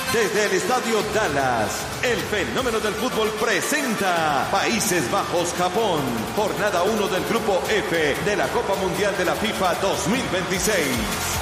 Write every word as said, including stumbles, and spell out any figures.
Desde el Estadio Dallas, el fenómeno del fútbol presenta Países Bajos-Japón, jornada uno del Grupo F de la Copa Mundial de la FIFA dos mil veintiséis.